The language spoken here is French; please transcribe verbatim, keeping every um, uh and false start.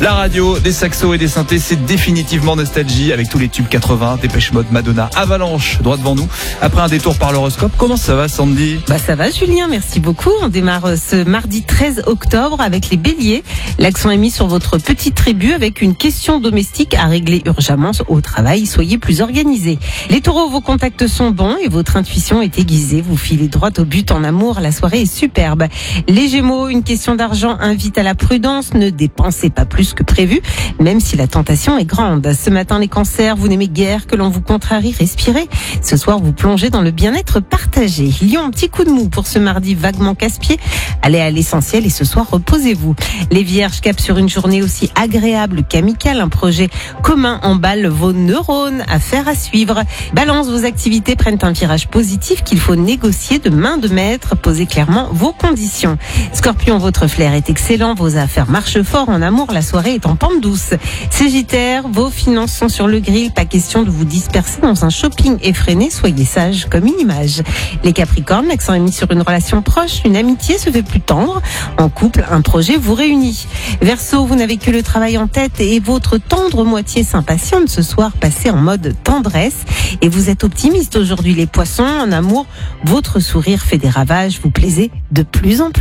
La radio, des saxos et des synthés, c'est définitivement nostalgie avec tous les tubes quatre-vingts, Dépêche Mode, Madonna, Avalanche, droit devant nous. Après un détour par l'horoscope, comment ça va Sandy ? Bah ça va Julien, merci beaucoup. On démarre ce mardi treize octobre avec les béliers. L'accent est mis sur votre petite tribu avec une question domestique à régler urgemment au travail. Soyez plus organisés. Les taureaux, vos contacts sont bons et votre intuition est aiguisée. Vous filez droit au but en amour. La soirée est superbe. Les gémeaux, une question d'argent invite à la prudence. Ne dépensez pas plus que prévu, même si la tentation est grande. Ce matin, les cancers, vous n'aimez guère que l'on vous contrarie. Respirez. Ce soir, vous plongez dans le bien-être partagé. Lion, petit coup de mou pour ce mardi vaguement casse-pied. Allez à l'essentiel et ce soir, reposez-vous. Les vierges capent sur une journée aussi agréable qu'amicale. Un projet commun emballe vos neurones. Affaire à suivre. Balance, vos activités prennent un virage positif qu'il faut négocier de main de maître. Posez clairement vos conditions. Scorpion, votre flair est excellent. Vos affaires marchent fort. En amour, la soirée est en pente douce. Sagittaire, vos finances sont sur le grill. Pas question de vous disperser dans un shopping effréné. Soyez sage comme une image. Les Capricornes, l'accent est mis sur une relation proche. Une amitié se fait plus tendre. En couple, un projet vous réunit. Verseau, vous n'avez que le travail en tête et votre tendre moitié s'impatiente. Ce soir, passez en mode tendresse. Et vous êtes optimiste aujourd'hui, les Poissons. En amour, votre sourire fait des ravages. Vous plaisez de plus en plus.